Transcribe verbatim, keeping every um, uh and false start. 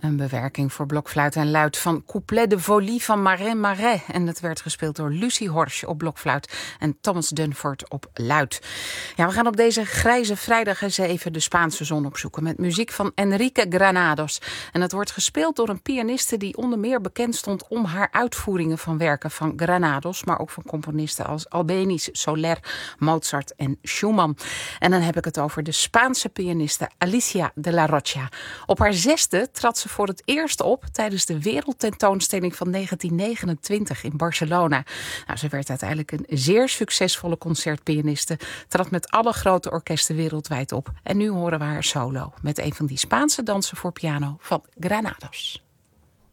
Een bewerking voor blokfluit en luid van Couplet de Volie van Marin Marais. En dat werd gespeeld door Lucie Horsch op blokfluit en Thomas Dunford op luid. Ja, we gaan op deze grijze vrijdag eens even de Spaanse zon opzoeken met muziek van Enrique Granados. En dat wordt gespeeld door een pianiste die onder meer bekend stond om haar uitvoeringen van werken van Granados, maar ook van componisten als Albéniz, Soler, Mozart en Schumann. En dan heb ik het over de Spaanse pianiste Alicia de la Rocha. Op haar zesde trad ze voor het eerst op tijdens de wereldtentoonstelling van negentien negenentwintig in Barcelona. Nou, ze werd uiteindelijk een zeer succesvolle concertpianiste, trad met alle grote orkesten wereldwijd op. En nu horen we haar solo met een van die Spaanse dansen voor piano van Granados.